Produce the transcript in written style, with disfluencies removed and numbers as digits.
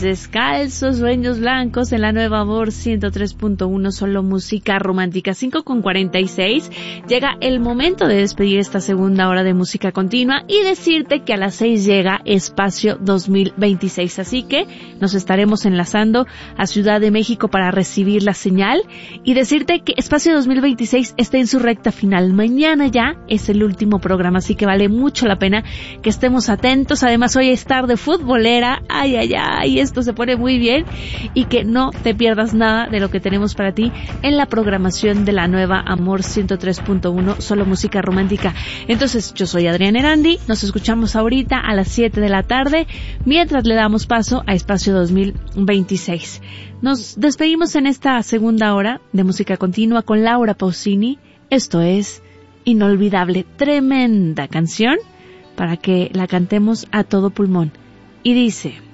Descalzos, Sueños Blancos en la Nueva Amor 103.1, solo música romántica. 5:46, llega el momento de despedir esta segunda hora de música continua y decirte que a las 6 llega Espacio 2026, así que nos estaremos enlazando a Ciudad de México para recibir la señal y decirte que Espacio 2026 está en su recta final. Mañana ya es el último programa, así que vale mucho la pena que estemos atentos. Además, hoy es tarde futbolera, ay, esto se pone muy bien, y que no te pierdas nada de lo que tenemos para ti en la programación de la Nueva Amor 103.1, solo música romántica. Entonces, yo soy Adriana Erandi, nos escuchamos ahorita a las 7 de la tarde, mientras le damos paso a Espacio 2026. Nos despedimos en esta segunda hora de música continua con Laura Pausini. Esto es Inolvidable, tremenda canción para que la cantemos a todo pulmón. Y dice...